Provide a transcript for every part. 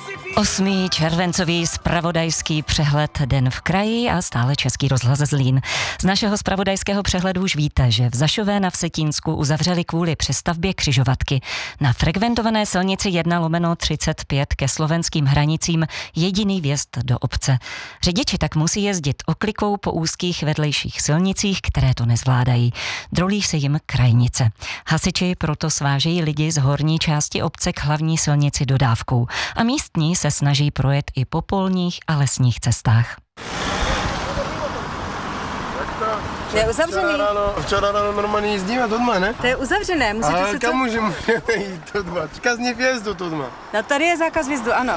8. červencový zpravodajský přehled Den v kraji a stále Český rozhlas Zlín. Z našeho zpravodajského přehledu už víte, že v Zašové na Vsetínsku uzavřeli kvůli přestavbě křižovatky na frekventované silnici 1/35 ke slovenským hranicím jediný vjezd do obce. Řidiči tak musí jezdit oklikou po úzkých vedlejších silnicích, které to nezvládají. Drolí se jim krajnice. Hasiči proto svážejí lidi z horní části obce k hlavní silnici dodávkou a místní se snaží projet i po polních a lesních cestách. Je uzavřený? Včera ráno normálně jízdíme tudma, ne? To je uzavřené, musíte si to... kam můžeme jít tudma? Zákaz vjezdu tudma. No tady je zákaz vjezdu, ano.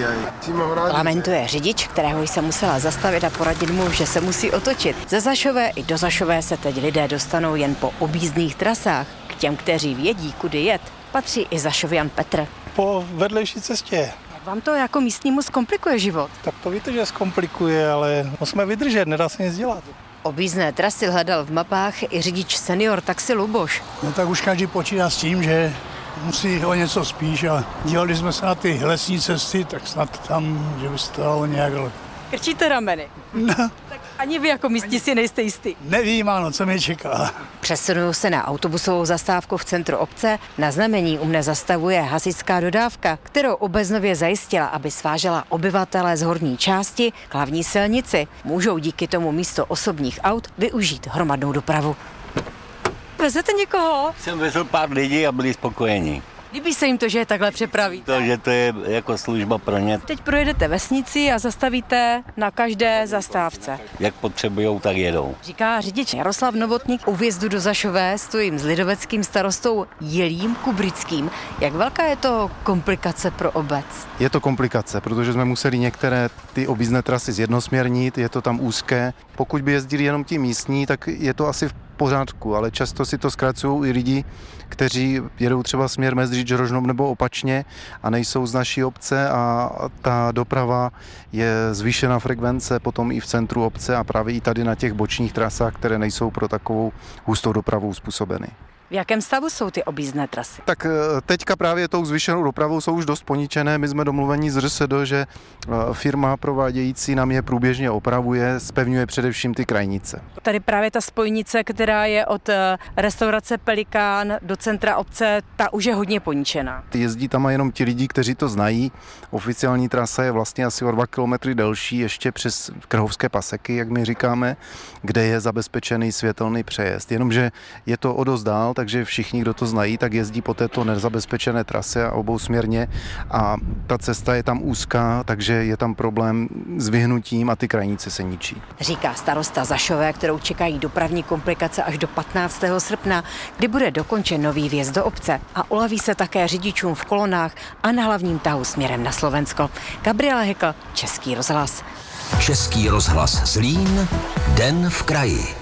Lamentuje řidič, kterého jsem musela zastavit a poradit mu, že se musí otočit. Ze Zašové i do Zašové se teď lidé dostanou jen po objízdných trasách. K těm, kteří vědí, kudy jet, patří i Zašovian Petr. Po vedlejší cestě. Jak vám to jako místnímu zkomplikuje život? Tak to víte, že zkomplikuje, ale musíme vydržet, nedá se nic dělat. Objízdné trasy hledal v mapách i řidič senior taxi Luboš. No tak už každý počítá s tím, že musí o něco spíš a dívali jsme se na ty lesní cesty, tak snad tam, že by se to dalo nějak... Krčíte rameny? No. Tak ani vy jako místní si nejste jistý. Nevím, ano, co mě čeká. Přesunuju se na autobusovou zastávku v centru obce. Na znamení u mne zastavuje hasičská dodávka, kterou Obeznově zajistila, aby svážela obyvatele z horní části k hlavní silnici. Můžou díky tomu místo osobních aut využít hromadnou dopravu. Vezete někoho? Jsem vezl pár lidí a byli spokojení. Líbí se jim to, že je takhle přepraví. Že to je jako služba pro ně. Teď projedete vesnici a zastavíte na každé zastávce. Jak potřebujou, tak jedou. Říká řidič Jaroslav Novotník. U vjezdu do Zašové stojím s lidoveckým starostou Jilím Kubrickým. Jak velká je to komplikace pro obec? Je to komplikace, protože jsme museli některé ty objízdné trasy zjednosměrnit, je to tam úzké. Pokud by jezdili jenom ti místní, tak je to asi v pořádku, ale často si to zkracují i lidi, kteří jedou třeba směr Mezdříč, Rožnov nebo opačně a nejsou z naší obce a ta doprava je zvýšená frekvence potom i v centru obce a právě i tady na těch bočních trasách, které nejsou pro takovou hustou dopravu způsobeny. V jakém stavu jsou ty objízdné trasy? Tak teďka právě tou zvýšenou dopravou jsou už dost poničené. My jsme domluveni z ŘSD, že firma provádějící nám je průběžně opravuje, zpevňuje především ty krajnice. Tady právě ta spojnice, která je od restaurace Pelikán do centra obce, ta už je hodně poničená. Jezdí tam jenom ti lidi, kteří to znají. Oficiální trasa je vlastně asi o 2 kilometry delší, ještě přes Krhovské paseky, jak my říkáme, kde je zabezpečený světelný přejezd. Jenomže je to o dost dál, takže všichni, kdo to znají, tak jezdí po této nezabezpečené trase a obousměrně a ta cesta je tam úzká, takže je tam problém s vyhnutím a ty krajnice se ničí. Říká starosta Zašové, kterou čekají dopravní komplikace až do 15. srpna, kdy bude dokončen nový vjezd do obce a ulaví se také řidičům v kolonách a na hlavním tahu směrem na Slovensko. Gabriela Hekl, Český rozhlas. Český rozhlas Zlín, Den v kraji.